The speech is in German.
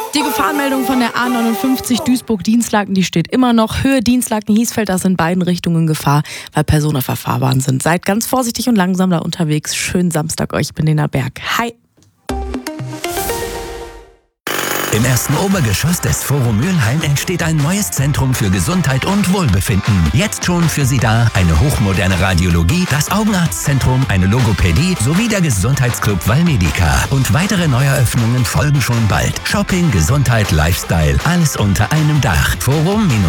Die Gefahrenmeldung von der A59 Duisburg-Dienstlaken, die steht immer noch. Höhe Dienstlaken-Hiesfeld, das in beiden Richtungen Gefahr, weil Personen auf der Fahrbahn sind. Seid ganz vorsichtig und langsam da unterwegs. Schönen Samstag euch, ich bin Lena Berg. Hi! Im ersten Obergeschoss des Forum Mülheim entsteht ein neues Zentrum für Gesundheit und Wohlbefinden. Jetzt schon für Sie da eine hochmoderne Radiologie, das Augenarztzentrum, eine Logopädie sowie der Gesundheitsclub Valmedica. Und weitere Neueröffnungen folgen schon bald. Shopping, Gesundheit, Lifestyle, alles unter einem Dach. Forum-